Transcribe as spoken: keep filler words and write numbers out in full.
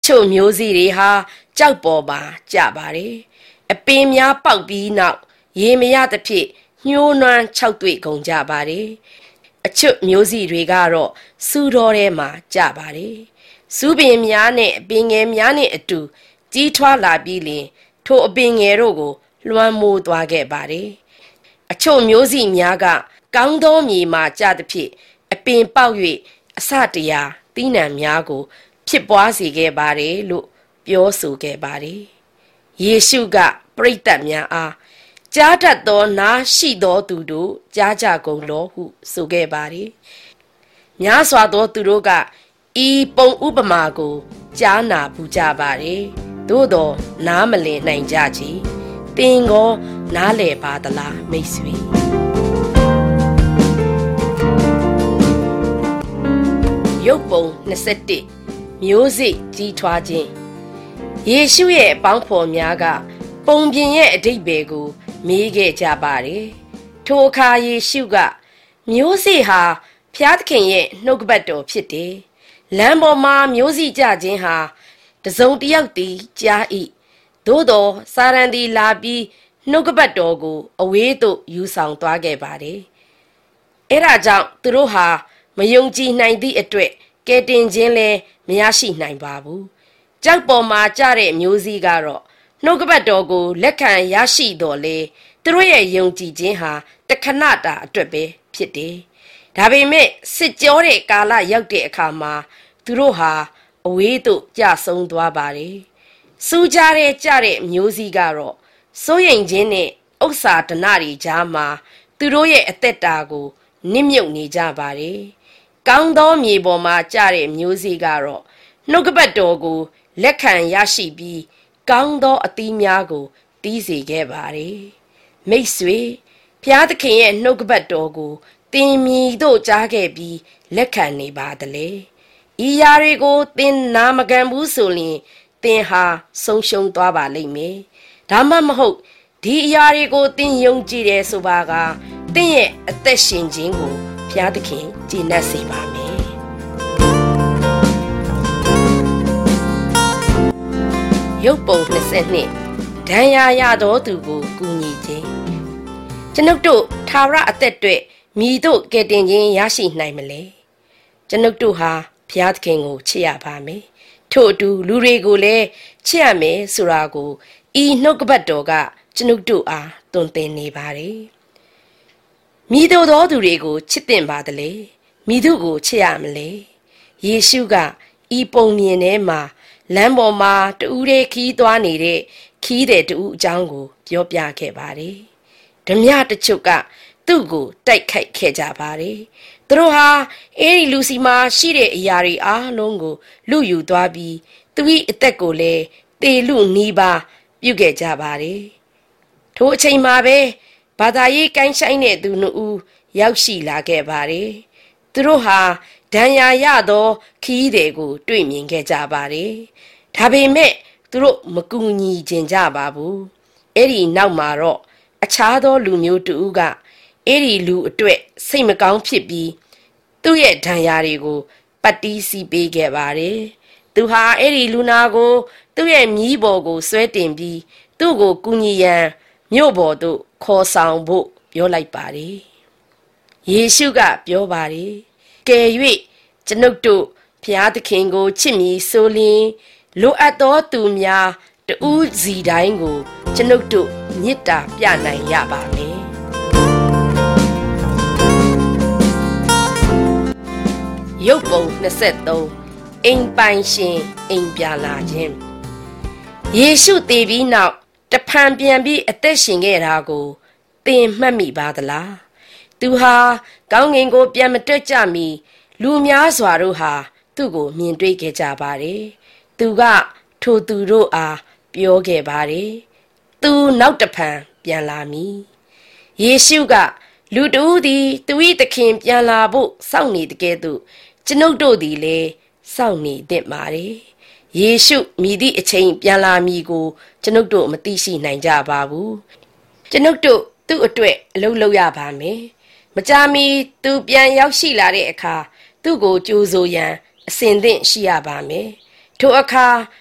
ချို့မျိုးစီတွေဟာကြောက်ပေါ်ပါကြပါတယ်အပင်များပေါက်ပြီးနောက်ရေမရသဖြင့်ညှိုးနွမ်းခြောက်သွေ့ကုန်ကြပါတယ်အချို့မျိုးစီတွေကတော့စူးတော်ထဲမှာကြပါတယ်စူးပင်များနဲ့အပင်ငယ်များနဲ့အတူကြီးထွားလာပြီးလင်ထိုအပင်ငယ်တို့ကိုလွှမ်းမိုးသွားခဲ့ပါတယ်အချို့မျိုးစီများကကောင်းသောမြေမှာကြသဖြင့်အပင်ပေါက်၍အစတရာသီးနှံများကိုဖြစ်ပွားစေခဲ့ပါတယ်လို့ပြောဆိုခဲ့ပါတယ်ယေရှုကပရိသတ်များအားကြားတတ်သောနားရှိသောသူတို့ကြားကြကုန်လောဟုဆိုခဲ့ပါတယ်များစွာသောသူတို့ကဤပုံဥပမာကိုကြားနာပူကြပါတယ်သို့တော်နားမလည်နိုင်ကြချေသင်ကိုနားလည်ပါသလားမိတ်ဆွေရုပ်ပုံနှစ်ဆယ့်တစ်မျိုးစိကြီးထွားခြင်းယေရှုရဲ့အပေါင်းဖော်များကပုံပြင်ရဲ့အဓိပ္ပာယ်ကိုမေးခဲ့ကြပါတယ်ထိုအခါယေရှုကမျိုးစိဟာဖျားသခင်ရဲ့နှုတ်ကပတ်တော်ဖြစ်တယ်လမ်းပေါ်မှာမျိုးစိကြခြင်းဟာတစုံတစ်ယောက်တည်းကြား၏သို့တော်စာရန်သည်လာပြီးနှုတ်ကပတ်တော်ကိုအဝေးသို့ယူဆောင်သွားခဲ့ပါတယ်အဲ့ဒါကြောင့်သူတို့ဟာမယုံကြည်နိုင်သည့်အတွက်ကယ်တင်ခြင်းလည်းမရရှိနိုင်ပါဘူးကြောက်ပေါ်မှာကြတဲ့မျိုးစိကတော့နှုတ်ကပတ်တော်ကိုလက်ခံရရှိတော်လေသူတို့ရဲ့ယုံကြည်ခြင်းဟာတခဏတာအတွက်ပဲဖြစ်တယ်ဒါပေမဲ့စစ်ကြောတဲ့ကာလရောက်တဲ့အခါမှာသူတို့ဟာအဝေးသို့ကျဆုံးသွားပါတယ်စူးကြတဲ့ကြတဲ့မျိုးစိကတော့စိုးရိမ်ခြင်းနဲ့ဥစ္စာဒဏတွေကြားမှာသူတို့ရဲ့အသက်တာကိုနစ်မြုပ်နေကြပါတယ်ကောင်းသောမြေပေါ်မှာကြတဲ့မျိုးစိကတော့နှုတ်ကပတ်တော်ကိုလက်ခံရရှိပြီးကောင်းသောအသီးများကိုတီးစေခဲ့ပါတယ်မိတ်ဆွေဘုရားသခင်ရဲ့နှုတ်ကပတ်တော်ကိုသင်မြည်တို့ကြားခဲ့ပြီးလက်ခံနေပါသလဲဤယာတွေကိုသင်နာမခံဘူးဆိုရင်သင်ဟာဆုံးရှုံးသွားပါလိမ့်မယ်ဒါမှမဟုတ်ဒီအရာတွေကိုသင်ယုံကြည်တယ်ဆိုပါကသင်ရဲ့အသက်ရှင်ခြင်းကိုဘုရားသခင်ကြည်နပ်စေပါမယ်ရုပ်ပုံနှစ်ဆယ့်နှစ်ဒဏ်ရာရသောသူကိုကူညီခြင်းကျွန်ုပ်တို့ထာဝရအသက်တွေမြည်တို့ကယ်တင်ခြင်းရရှိနိုင်မလဲကျွန်ုပ်တို့ဟာဘုရားသခင်ကိုချစ်ရပါမယ်ထို့အတူလူတွေကိုလည်းချစ်ရမယ်ဆိုတာကိုဤနှုတ်ကပတ်တော်ကကျွန်ုပ်တို့အားသွန်သင်နေပါတယ်မြည်တို့သောသူတွေကိုချစ်တင်ပါသလဲမြည်သူကိုချစ်ရမလဲယေရှုကဤပုံမြင်ထဲမှာလမ်းပေါ်မှာတူးတဲ့ခီးသွားနေတဲ့ခီးတဲ့တူးအကြောင်းကိုပြောပြခဲ့ပါတယ်ဓမြတချို့ကသူ့ကိုတိုက်ခိုက်ခဲ့ကြပါတယ်သူတို့ဟာအဲ့ဒီလူစီမှာရှိတဲ့အရာတွေအားလုံးကိုလူယူသွားပြီးသူ၏အသက်ကိုလည်းတေလူနီးပါပြုတ်ခဲ့ကြပါတယ်ထိုအချိန်မှာပဲဘာသာရေးကိုင်းဆိုင်တဲ့သူနှစ်ဦးရောက်ရှိလာခဲ့ပါတယ်သူတို့ဟာဒဏ်ရာရသောခီးတွေကိုတွေ့မြင်ခဲ့ကြပါတယ်ဒါပေမဲ့သူတို့မကူညီခြင်းကြပါဘူးအဲ့ဒီနောက်မှာတော့အခြားသောလူမျိုးတူကအဲ့ဒီလူအတွက်စိတ်မကောင်းဖြစ်ပြီးသူ့ရဲ့ဒဏ်ရာတွေကိုပတ်တီးစီးပေးခဲ့ပါတယ်သူဟာအဲ့ဒီလူနာကိုသူ့ရဲ့မြီးပေါ်ကိုဆွဲတင်ပြီးသူ့ကိုကူညီရန်မြို့ပေါ်သို့ခေါ်ဆောင်ဖို့ပြောလိုက်ပါတယ်ယေရှုကပြောပါတယ်ကယ်၍ကျွန်ုပ်တို့ဘုရားသခင်ကိုချစ်မည်ဆိုလျှင်လိုအပ်သောသူများတူးစီတိုင်းကိုကျွန်ုပ်တို့မေတ္တာပြနိုင်ရပါမယ်ရုပ်ပုံနှစ်ဆယ့်သုံးအိမ်ပိုင်ရှင်အိမ်ပြလာခြင်းယေရှုတည်ပြီးနောက်တဖန်ပြန်ပြီးအသက်ရှင်ခဲ့တာကိုသင်မှတ်မိပါသလားသူဟာကောင်းကင်ကိုပြန်မတက်ကြမီလူများစွာတို့ဟာသူ့ကိုမြင်တွေ့ခဲ့ကြပါတယ်သူကထိုသူတို့အားပြောခဲ့ပါတယ်သူနောက်တဖန်ပြန်လာမည်ယေရှုကလူတူသည်သူ၏သခင်ပြန်လာဖို့စောင့်နေတကယ်သို့ကျွန်ုပ်တို့သည်လည်းစောင့်နေသင့်ပါတယ်ယေရှုမြည်သည့်အချိန်ပြန်လာမည်ကိုကျွန်ုပ်တို့မသိရှိနိုင်ကြပါဘူးကျွန်ုပ်တို့သူ့အတွက်အလုပ်လုပ်ရပါမယ်မကြာမီသူပြန်ရောက်ရှိလာတဲ့အခါသူ့ကိုကြိုးဆိုရန်အစဉ်သင့်ရှိရပါမယ်ထိုအခါ